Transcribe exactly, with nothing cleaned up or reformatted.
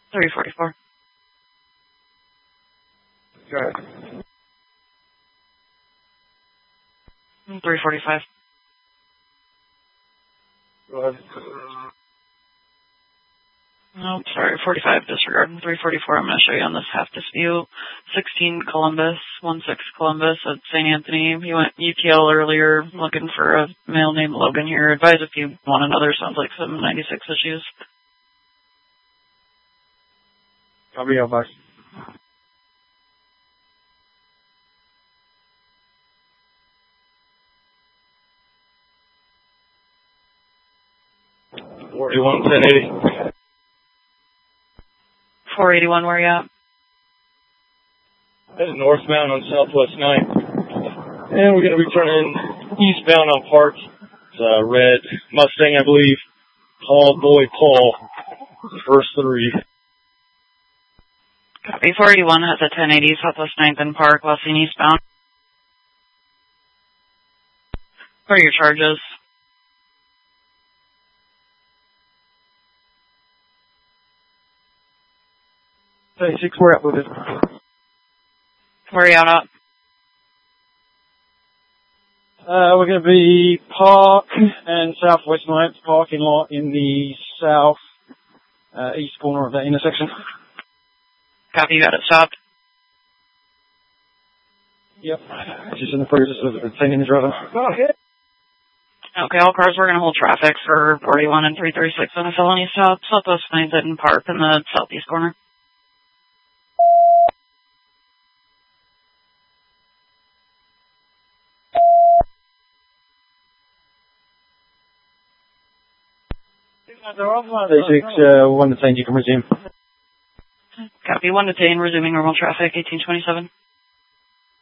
three forty-four. Go ahead. three forty-five. Go ahead. Nope, sorry, forty-five, disregard. three forty-four, I'm going to show you on this half dispute. sixteen Columbus, one six Columbus at Saint Anthony. You went U T L earlier, looking for a male named Logan here. Advise if you want another, sounds like some ninety-six issues. Copy, I'll back. forty-one, ten eighty. four eighty-one, where you at? Headed northbound on Southwest ninth. And we're going to be turning eastbound on Park. It's a red Mustang, I believe. Tall boy Paul. First three. Copy. four eighty-one has a ten eighty Southwest ninth and Park, Westing eastbound. What are your charges? thirty-six, we're out with it. Where are you out at? Uh, we're going to be Park and Southwest ninth parking lot in the south uh, east corner of that intersection. Copy, you got it stopped. Yep. Just in the process of obtaining the driver. Okay. Okay, all cars, we're going to hold traffic for forty-one and three thirty-six on a felony stop. Southwest ninth and Park in the southeast corner. thirty-six, uh, one detained, you can resume. Copy, one detained, resuming normal traffic, eighteen twenty-seven.